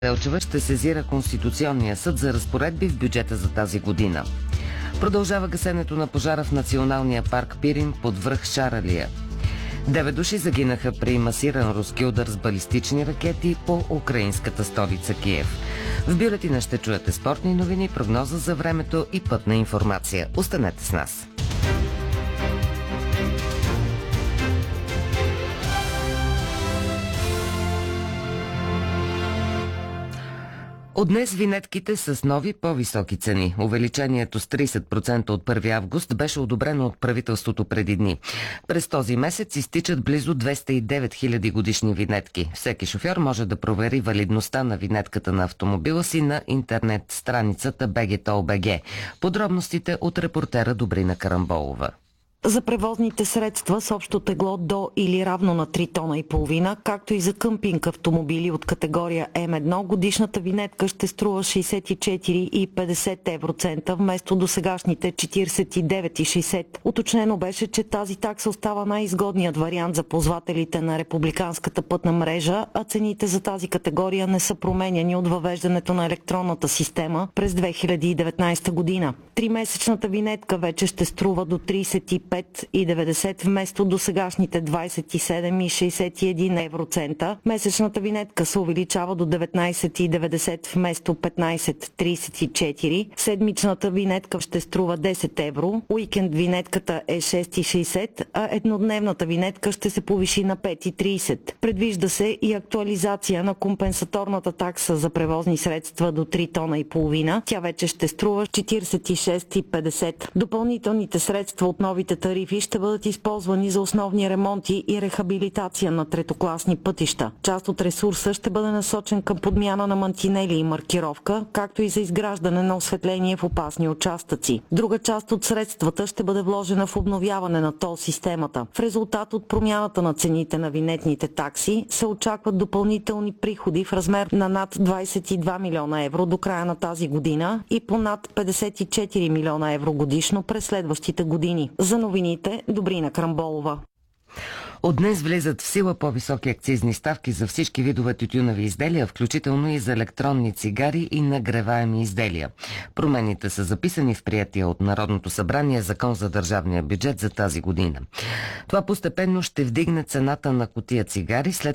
Делчева ще сезира Конституционния съд за разпоредби в бюджета за тази година. Продължава гасенето на пожара в Националния парк Пирин под връх Шаралия. 9 души загинаха при масиран руски удар с балистични ракети по украинската столица Киев. В бюлетина ще чуете спортни новини, прогноза за времето и пътна информация. Останете с нас! От днес винетките с нови по-високи цени. Увеличението с 30% от 1 август беше одобрено от правителството преди дни. През този месец изтичат близо 209 000 годишни винетки. Всеки шофьор може да провери валидността на винетката на автомобила си на интернет страницата BGTOL.BG. Подробностите от репортера Добрина Карамболова. За превозните средства с общо тегло до или равно на 3 тона и половина, както и за къмпинг автомобили от категория М1, годишната винетка ще струва 64,50 евроцента вместо досегашните 49,60. Уточнено беше, че тази такса остава най-изгодният вариант за ползвателите на републиканската пътна мрежа, а цените за тази категория не са променяни от въвеждането на електронната система през 2019 година. Тримесечната винетка вече ще струва до 35,90 вместо досегашните 27,61 евроцента. Месечната винетка се увеличава до 19,90 вместо 15,34. Седмичната винетка ще струва 10 евро. Уикенд винетката е 6,60, а еднодневната винетка ще се повиши на 5,30. Предвижда се и актуализация на компенсаторната такса за превозни средства до 3 тона и половина. Тя вече ще струва 46,50. Допълнителните средства от новите тарифи ще бъдат използвани за основни ремонти и рехабилитация на третокласни пътища. Част от ресурса ще бъде насочен към подмяна на мантинели и маркировка, както и за изграждане на осветление в опасни участъци. Друга част от средствата ще бъде вложена в обновяване на тол системата. В резултат от промяната на цените на винетните такси се очакват допълнителни приходи в размер на над 22 милиона евро до края на тази година и по над 54 милиона евро годишно през следващите години. За новините, Добрина Карамболова. От днес влизат в сила по-високи акцизни ставки за всички видове тютюневи изделия, включително и за електронни цигари и нагреваеми изделия. Промените са записани в приетия от Народното събрание Закон за държавния бюджет за тази година. Това постепенно ще вдигне цената на кутия цигари, след